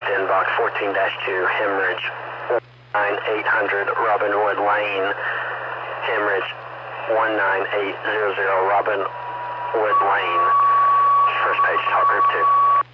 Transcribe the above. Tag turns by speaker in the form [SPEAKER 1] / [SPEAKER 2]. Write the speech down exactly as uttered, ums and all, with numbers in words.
[SPEAKER 1] Inbox fourteen dash two, Hemorrhage, nine eight hundred Robinwood Lane, Hemorrhage, one nine eight zero zero Robinwood Lane. First page, talk group two.